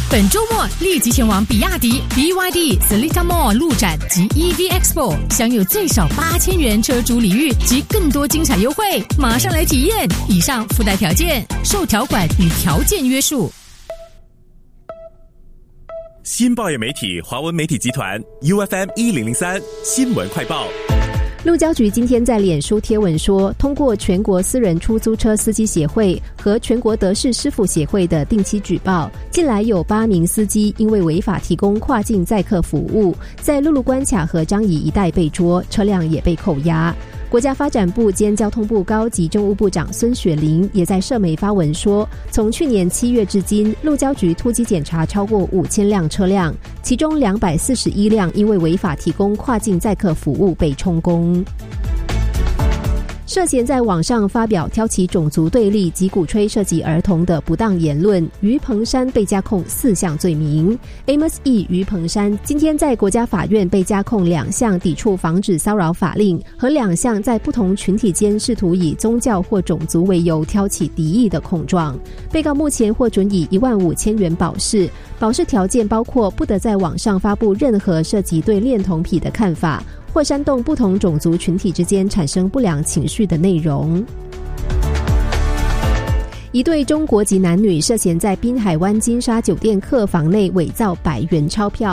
本周末立即前往比亚迪 BYD Seletar Mall 路展及 EV Expo， 享有最少8000元车主礼遇及更多精彩优惠，马上来体验！以上附带条件，受条款与条件约束。 新报业媒体华文媒体集团 UFM1003 新闻快报。 路交局今天在脸书贴文说，通过全国私人出租车司机协会和全国德士师傅协会的定期举报，近来有8名司机因为违法提供跨境载客服务，在陆路关卡和樟宜一带被捉，车辆也被扣押。国家发展部兼交通部高级政务部长孙雪玲也在社媒发文说，从去年7月至今，路交局突击检查超过5000辆车辆，其中241辆因为违法提供跨境载客服务被充公。涉嫌在网上发表挑起种族对立及鼓吹涉及儿童的不当言论，于鹏山被加控4项罪名。Amos E. 于鹏山今天在国家法院被加控2项抵触防止骚扰法令和2项在不同群体间试图以宗教或种族为由挑起敌意的控状。被告目前获准以15000元保释，保释条件包括不得在网上发布任何涉及对恋童癖的看法，或煽动不同种族群体之间产生不良情绪的内容。一对中国籍男女涉嫌在滨海湾金沙酒店客房内伪造100元钞票，